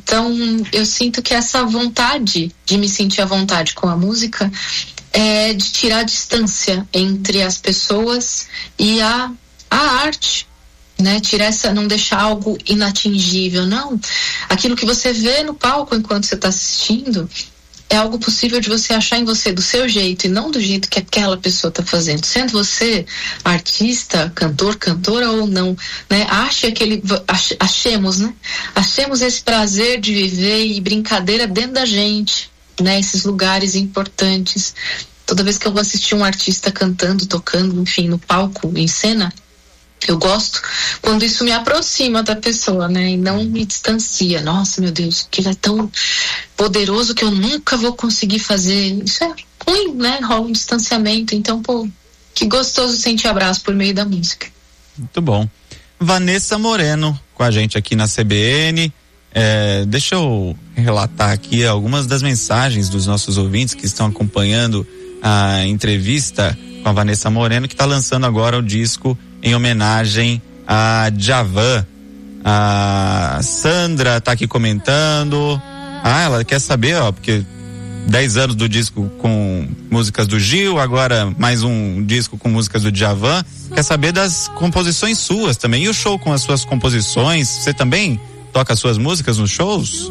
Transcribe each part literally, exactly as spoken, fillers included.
Então, eu sinto que essa vontade de me sentir à vontade com a música é de tirar a distância entre as pessoas e a, a arte, né? Tirar essa, não deixar algo inatingível, não. Aquilo que você vê no palco enquanto você está assistindo é algo possível de você achar em você do seu jeito e não do jeito que aquela pessoa está fazendo. Sendo você artista, cantor, cantora ou não, né? Ache aquele, ach, achemos, né? Achemos esse prazer de viver e brincadeira dentro da gente, né? Esses lugares importantes. Toda vez que eu vou assistir um artista cantando, tocando, enfim, no palco, em cena, eu gosto quando isso me aproxima da pessoa, né? E não me distancia. Nossa, meu Deus, que é tão poderoso que eu nunca vou conseguir fazer. Isso é ruim, né? Rola um distanciamento. Então, pô, que gostoso sentir abraço por meio da música. Muito bom. Vanessa Moreno com a gente aqui na C B N. É, deixa eu relatar aqui algumas das mensagens dos nossos ouvintes que estão acompanhando a entrevista com a Vanessa Moreno, que está lançando agora o disco em homenagem a Djavan. A Sandra tá aqui comentando. Ah, ela quer saber, ó, porque dez anos do disco com músicas do Gil, agora mais um disco com músicas do Djavan. Quer saber das composições suas também. E o show com as suas composições? Você também toca as suas músicas nos shows?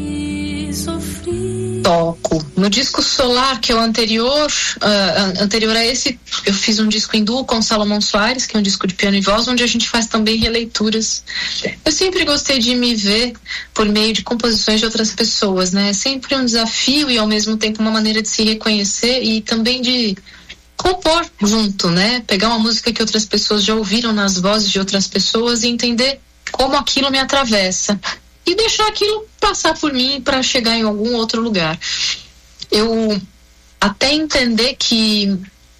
Toco. No disco Solar, que é o anterior, uh, anterior a esse, eu fiz um disco em duo com Salomão Soares, que é um disco de piano e voz, onde a gente faz também releituras. Eu sempre gostei de me ver por meio de composições de outras pessoas, né? É sempre um desafio e ao mesmo tempo uma maneira de se reconhecer e também de compor junto, né? Pegar uma música que outras pessoas já ouviram nas vozes de outras pessoas e entender como aquilo me atravessa. E deixar aquilo passar por mim para chegar em algum outro lugar. Eu até entender que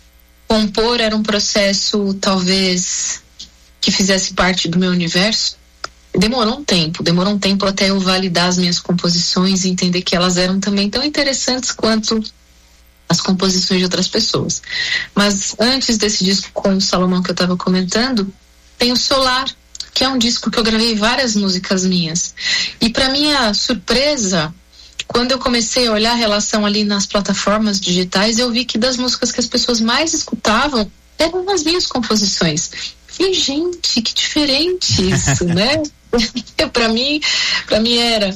compor era um processo talvez que fizesse parte do meu universo, demorou um tempo, demorou um tempo até eu validar as minhas composições e entender que elas eram também tão interessantes quanto as composições de outras pessoas. Mas antes desse disco com o Salomão que eu estava comentando, tem o Solar, que é um disco que eu gravei várias músicas minhas. E para minha surpresa, quando eu comecei a olhar a relação ali nas plataformas digitais, eu vi que das músicas que as pessoas mais escutavam eram as minhas composições. E gente, que diferente isso, né? para mim, para mim era.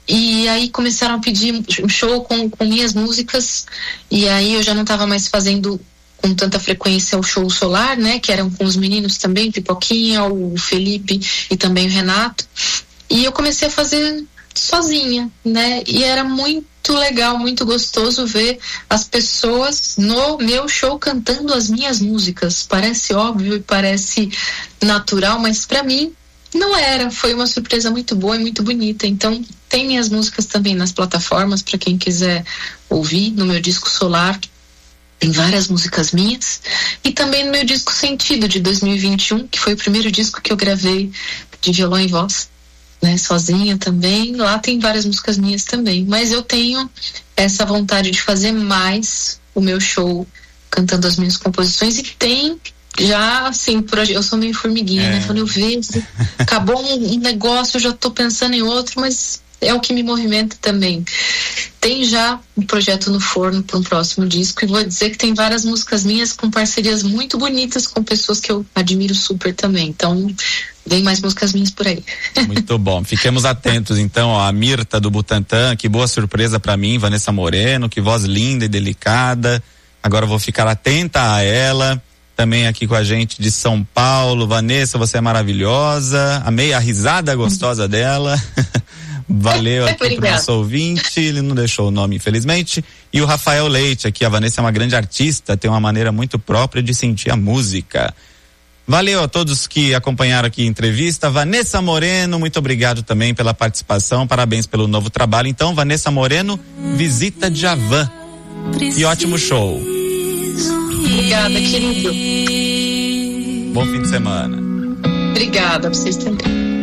E aí começaram a pedir um show com, com minhas músicas, e aí eu já não estava mais fazendo com tanta frequência o show Solar, né, que eram com os meninos também, Pipoquinha, o Felipe e também o Renato, e eu comecei a fazer sozinha, né, e era muito legal, muito gostoso ver as pessoas no meu show cantando as minhas músicas. Parece óbvio e parece natural, mas para mim não era, foi uma surpresa muito boa e muito bonita. Então tem minhas músicas também nas plataformas para quem quiser ouvir. No meu disco Solar tem várias músicas minhas, e também no meu disco Sentido de dois mil e vinte e um, que foi o primeiro disco que eu gravei de violão e voz, né, sozinha também. Lá tem várias músicas minhas também, mas eu tenho essa vontade de fazer mais o meu show cantando as minhas composições, e tem já, assim, eu sou meio formiguinha, é. né, quando eu vejo, acabou um, um negócio, eu já tô pensando em outro, mas é o que me movimenta também. Tem já um projeto no forno para um próximo disco, e vou dizer que tem várias músicas minhas com parcerias muito bonitas com pessoas que eu admiro super também. Então, vem mais músicas minhas por aí. Muito bom. Fiquemos atentos, então, ó, a Mirta do Butantã, que boa surpresa para mim, Vanessa Moreno, que voz linda e delicada. Agora eu vou ficar atenta a ela. Também aqui com a gente de São Paulo, Vanessa, você é maravilhosa. Amei a risada gostosa dela. Valeu aqui pro nosso ouvinte, ele não deixou o nome, infelizmente. E o Rafael Leite aqui, a Vanessa é uma grande artista, tem uma maneira muito própria de sentir a música. Valeu a todos que acompanharam aqui a entrevista. Vanessa Moreno, muito obrigado também pela participação, parabéns pelo novo trabalho. Então, Vanessa Moreno, visita Djavan. E ótimo show. Obrigada, querido. Bom fim de semana. Obrigada, pra vocês também.